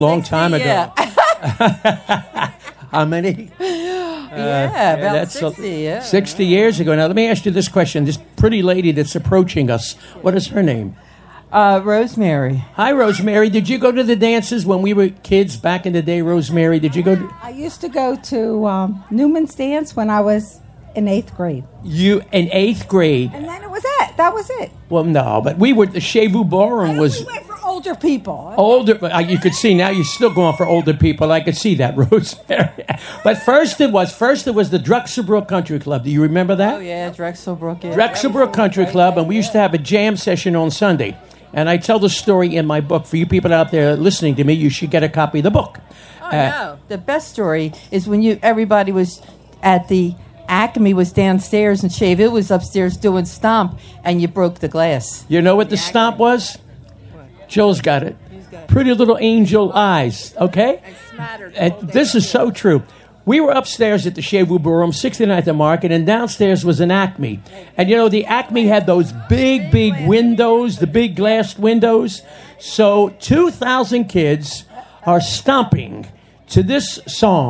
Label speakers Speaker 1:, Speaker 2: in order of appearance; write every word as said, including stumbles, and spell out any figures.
Speaker 1: long time ago.
Speaker 2: Yeah.
Speaker 1: How many?
Speaker 2: yeah, about
Speaker 1: that's
Speaker 2: sixty.
Speaker 1: a-
Speaker 2: yeah.
Speaker 1: sixty years ago. Now, let me ask you this question. This pretty lady that's approaching us, what is her name?
Speaker 2: Uh, Rosemary.
Speaker 1: Hi, Rosemary. Did you go to the dances when we were kids back in the day, Rosemary? Did you go to...
Speaker 3: I used to go to um, Newman's dance when I was in eighth grade.
Speaker 1: You in eighth grade?
Speaker 3: And then it was it. That was it.
Speaker 1: Well, no, but we were... The Chevu Ballroom was...
Speaker 3: We went for older people.
Speaker 1: Older, but, uh, you could see now you're still going for older people. I could see that, Rosemary. But first it was first it was the Drexelbrook Country Club. Do you remember that?
Speaker 2: Oh, yeah, Drexelbrook. Yeah.
Speaker 1: Drexelbrook Country Club, and we used to have a jam session on Sunday. And I tell the story in my book. For you people out there listening to me, you should get a copy of the book.
Speaker 2: Oh, no. The best story is when you everybody was at the Acme was downstairs and Shave It was upstairs doing stomp, and you broke the glass.
Speaker 1: You know what the stomp was? Joel's got it. Pretty Little Angel Eyes, okay? And this is so true. We were upstairs at the Chevu Ballroom, sixty-ninth and Market, and downstairs was an Acme. And, you know, the Acme had those big, big windows, the big glass windows. So two thousand kids are stomping to this song.